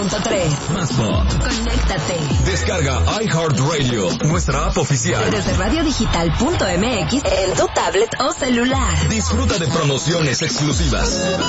Más pop. Conéctate. Descarga iHeartRadio, nuestra app oficial. Desde radiodigital.mx en tu tablet o celular. Disfruta de promociones exclusivas.